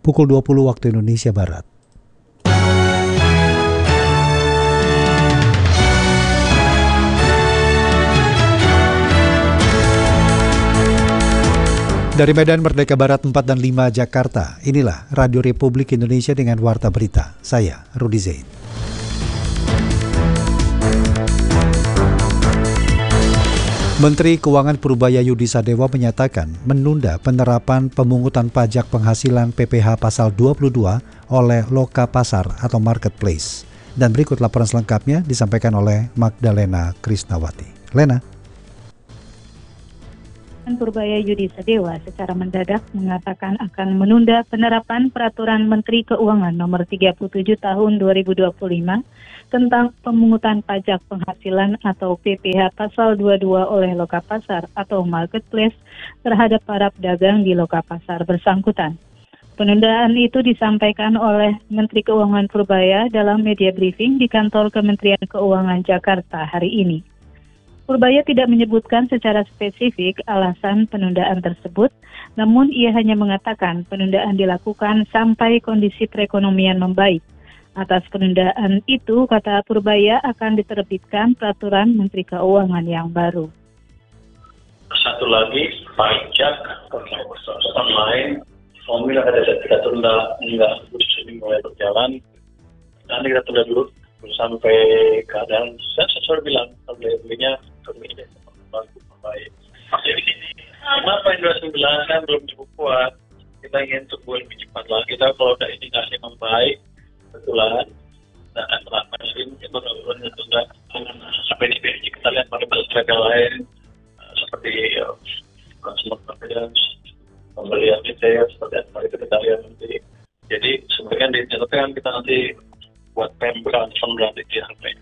pukul 20 waktu Indonesia Barat. Dari Medan Merdeka Barat 4 dan 5 Jakarta, inilah Radio Republik Indonesia dengan Warta Berita. Saya, Rudi Zain. Menteri Keuangan Purbaya Yudi Sadewa menyatakan menunda penerapan pemungutan pajak penghasilan PPh pasal 22 oleh loka pasar atau marketplace. Dan berikut laporan selengkapnya disampaikan oleh Magdalena Krisnawati. Lena. Purbaya Yudi Sadewa secara mendadak mengatakan akan menunda penerapan Peraturan Menteri Keuangan Nomor 37 Tahun 2025 tentang pemungutan pajak penghasilan atau PPh Pasal 22 oleh loka pasar atau marketplace terhadap para pedagang di loka pasar bersangkutan. Penundaan itu disampaikan oleh Menteri Keuangan Purbaya dalam media briefing di kantor Kementerian Keuangan Jakarta hari ini. Purbaya tidak menyebutkan secara spesifik alasan penundaan tersebut, namun ia hanya mengatakan penundaan dilakukan sampai kondisi perekonomian membaik. Atas penundaan itu, kata Purbaya, akan diterbitkan peraturan Menteri Keuangan yang baru. Satu lagi, pajak online, formula kita tunda, enggak ini mulai berjalan, nanti kita tunda dulu sampai keadaan saya selalu bilang kalau belinya kemudian baik. Jadi kenapa Industri kan belum cukup kuat? Kita ingin tumbuh lebih cepat lagi. Kita kalau udah indikasi membaik, betulan dan akan terapkan ini benar-benar tunda sampai di PNJ kita lihat pada masyarakat lain seperti consumer confidence, pembelian retail seperti apa itu kita lihat nanti. Jadi sebagian dinyatakan kita nanti buat pemberan di sampai.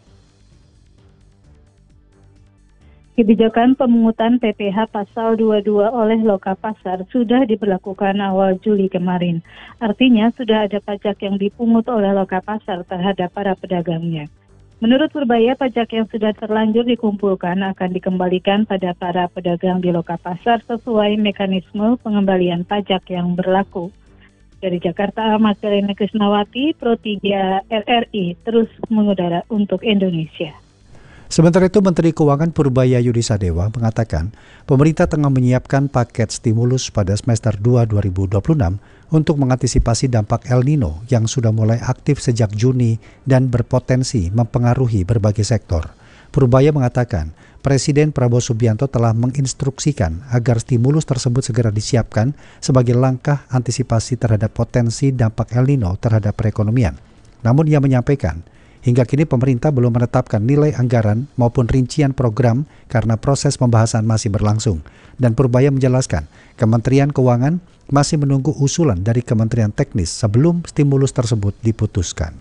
Kebijakan pemungutan PPh Pasal 22 oleh loka pasar sudah diberlakukan awal Juli kemarin. Artinya sudah ada pajak yang dipungut oleh loka pasar terhadap para pedagangnya. Menurut Purbaya, pajak yang sudah terlanjur dikumpulkan akan dikembalikan pada para pedagang di loka pasar sesuai mekanisme pengembalian pajak yang berlaku. Dari Jakarta, Magdalena Krisnawati, Pro 3 RRI, terus mengudara untuk Indonesia. Sementara itu, Menteri Keuangan Purbaya Yudi Sadewa mengatakan pemerintah tengah menyiapkan paket stimulus pada semester 2 2026 untuk mengantisipasi dampak El Nino yang sudah mulai aktif sejak Juni dan berpotensi mempengaruhi berbagai sektor. Purbaya mengatakan Presiden Prabowo Subianto telah menginstruksikan agar stimulus tersebut segera disiapkan sebagai langkah antisipasi terhadap potensi dampak El Nino terhadap perekonomian. Namun ia menyampaikan, hingga kini pemerintah belum menetapkan nilai anggaran maupun rincian program karena proses pembahasan masih berlangsung. Dan Purbaya menjelaskan, Kementerian Keuangan masih menunggu usulan dari Kementerian Teknis sebelum stimulus tersebut diputuskan.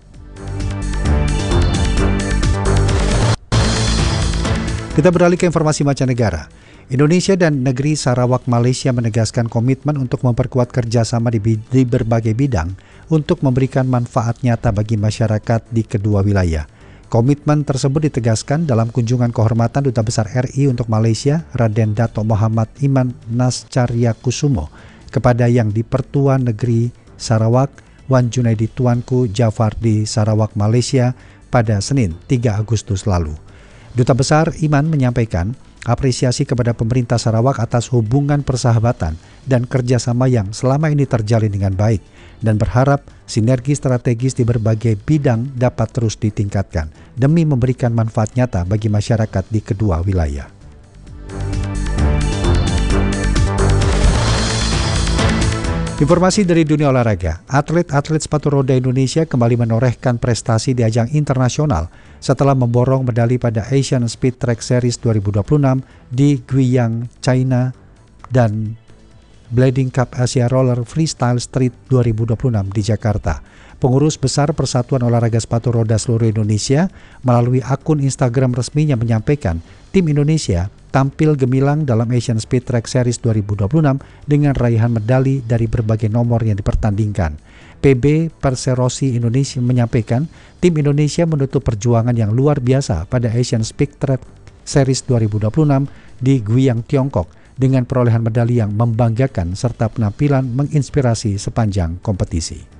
Kita beralih ke informasi mancanegara. Indonesia dan negeri Sarawak Malaysia menegaskan komitmen untuk memperkuat kerjasama di berbagai bidang untuk memberikan manfaat nyata bagi masyarakat di kedua wilayah. Komitmen tersebut ditegaskan dalam kunjungan kehormatan Duta Besar RI untuk Malaysia, Raden Dato' Muhammad Iman Nascaryakusumo, kepada yang di-Pertua Negeri Sarawak, Wan Junaidi Tuanku Jafar di Sarawak, Malaysia pada Senin 3 Agustus lalu. Duta Besar Iman menyampaikan apresiasi kepada pemerintah Sarawak atas hubungan persahabatan dan kerjasama yang selama ini terjalin dengan baik dan berharap sinergi strategis di berbagai bidang dapat terus ditingkatkan demi memberikan manfaat nyata bagi masyarakat di kedua wilayah. Informasi dari dunia olahraga, atlet-atlet sepatu roda Indonesia kembali menorehkan prestasi di ajang internasional setelah memborong medali pada Asian Speed Track Series 2026 di Guiyang, China dan Blading Cup Asia Roller Freestyle Street 2026 di Jakarta. Pengurus Besar Persatuan Olahraga Sepatu Roda Seluruh Indonesia melalui akun Instagram resminya menyampaikan tim Indonesia tampil gemilang dalam Asian Speed Track Series 2026 dengan raihan medali dari berbagai nomor yang dipertandingkan. PB Perserosi Indonesia menyampaikan tim Indonesia menutup perjuangan yang luar biasa pada Asian Speed Track Series 2026 di Guiyang, Tiongkok dengan perolehan medali yang membanggakan serta penampilan menginspirasi sepanjang kompetisi.